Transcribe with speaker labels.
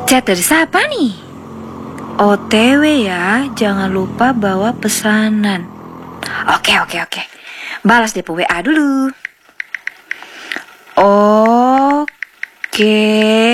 Speaker 1: Chat dari siapa nih? OTW ya, jangan lupa bawa pesanan. Oke. Balas DP WA dulu. Oke.